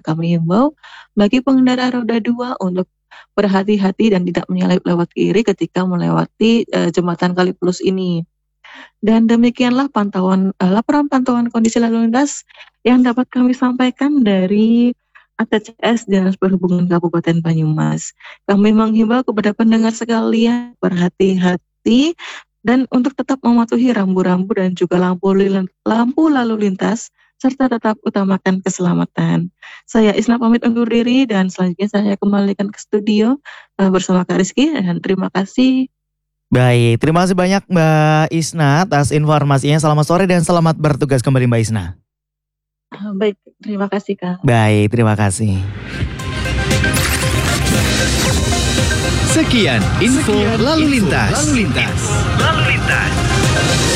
kami himbau bagi pengendara roda 2 untuk berhati-hati dan tidak menyalip lewat kiri ketika melewati jembatan Kali Plus ini. Dan demikianlah laporan pantauan kondisi lalu lintas yang dapat kami sampaikan dari ATCS Dinas Perhubungan Kabupaten Banyumas. Kami menghimbau kepada pendengar sekalian berhati-hati dan untuk tetap mematuhi rambu-rambu dan juga lampu lalu lintas serta tetap utamakan keselamatan. Saya Isna pamit undur diri dan selanjutnya saya kembalikan ke studio bersama Kak Rizky dan terima kasih. Baik, terima kasih banyak Mbak Isna atas informasinya. Selamat sore dan selamat bertugas kembali Mbak Isna. Baik, terima kasih Kak. Baik, terima kasih. Sekian info lalu lintas.